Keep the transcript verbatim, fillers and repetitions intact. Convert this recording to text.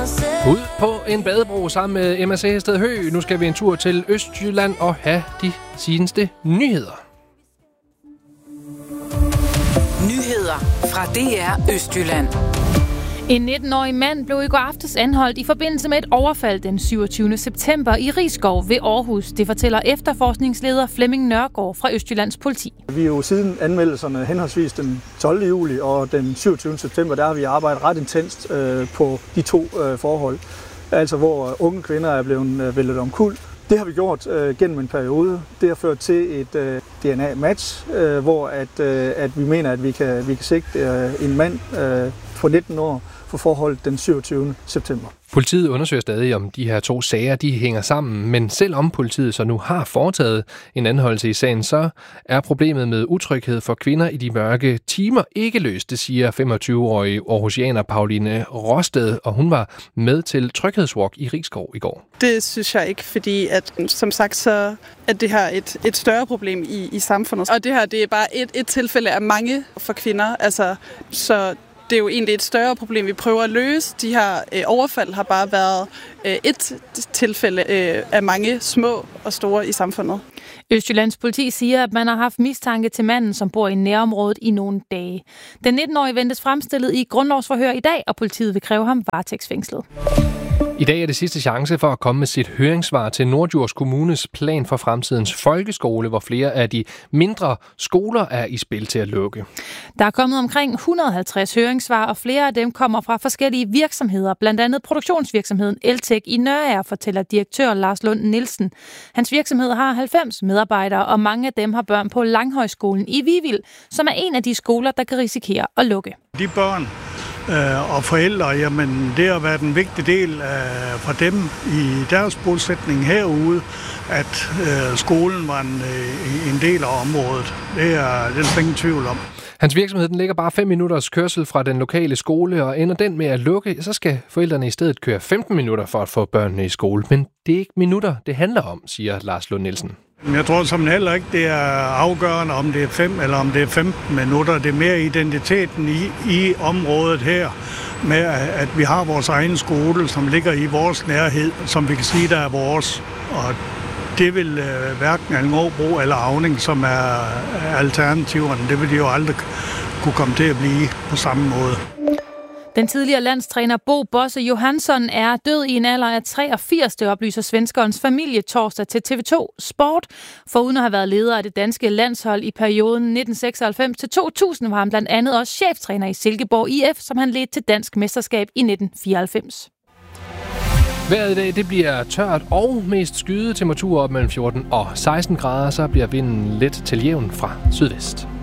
Ud på en badebro sammen med M S A Hested Hø. Nu skal vi en tur til Østjylland og have de seneste nyheder. Nyheder fra D R Østjylland. En nitten-årig mand blev i går aftes anholdt i forbindelse med et overfald den syvogtyvende september i Risskov ved Aarhus. Det fortæller efterforskningsleder Flemming Nørgaard fra Østjyllands politi. Vi er jo siden anmeldelserne henholdsvis den tolvte juli og den syvogtyvende september, der har vi arbejdet ret intenst øh, på de to øh, forhold. Altså hvor unge kvinder er blevet øh, væltet omkuld. Det har vi gjort øh, gennem en periode. Det har ført til et øh, D N A-match, øh, hvor at, øh, at vi mener, at vi kan, vi kan sigte øh, en mand øh, på nitten år for forholdet den syvogtyvende september. Politiet undersøger stadig, om de her to sager de hænger sammen, men selvom politiet så nu har foretaget en anholdelse i sagen, så er problemet med utryghed for kvinder i de mørke timer ikke løst, det siger femogtyve-årige aarhusianer Pauline Rosted, og hun var med til tryghedswalk i Risskov i går. Det synes jeg ikke, fordi at, som sagt, så er det her et, et større problem i, i samfundet. Og det her, det er bare et, et tilfælde af mange for kvinder, altså så det er jo egentlig et større problem, vi prøver at løse. De her øh, overfald har bare været øh, et tilfælde øh, af mange små og store i samfundet. Østjyllands politi siger, at man har haft mistanke til manden, som bor i nærområdet i nogle dage. Den nitten-årige ventes fremstillet i grundlovsforhør i dag, og politiet vil kræve ham varetægtsfængslet. I dag er det sidste chance for at komme med sit høringssvar til Norddjurs Kommunes plan for fremtidens folkeskole, hvor flere af de mindre skoler er i spil til at lukke. Der er kommet omkring et hundrede og halvtreds høringssvar, og flere af dem kommer fra forskellige virksomheder, blandt andet produktionsvirksomheden Eltek i Nørager, fortæller direktør Lars Lund Nielsen. Hans virksomhed har halvfems medarbejdere, og mange af dem har børn på Langhøjskolen i Vivild, som er en af de skoler, der kan risikere at lukke. De børn og forældre, jamen det har været en vigtig del af, for dem i deres bosætning herude, at øh, skolen var en, en del af området. Det er, det er der ingen tvivl om. Hans virksomhed den ligger bare fem minutters kørsel fra den lokale skole, og ender den med at lukke, så skal forældrene i stedet køre femten minutter for at få børnene i skole. Men det er ikke minutter, det handler om, siger Lars Lund Nielsen. Jeg tror som heller ikke, det er afgørende, om det er fem eller om det er femten minutter. Det er mere identiteten i, i området her, med at vi har vores egen skole, som ligger i vores nærhed, som vi kan sige, der er vores. Og det vil øh, hverken Allingåbro eller Auning, som er alternativerne, det vil de jo aldrig kunne komme til at blive på samme måde. Den tidligere landstræner Bo Bosse Johansson er død i en alder af treogfirs, det oplyser svenskerens familie torsdag til T V to Sport. Foruden at have været leder af det danske landshold i perioden nitten seksoghalvfems til to tusind, var han blandt andet også cheftræner i Silkeborg I F, som han ledte til dansk mesterskab i nitten fireoghalvfems. Vejret i dag det bliver tørt og mest skyet, temperaturer op mellem fjorten og seksten grader, så bliver vinden let til jævn fra sydvest.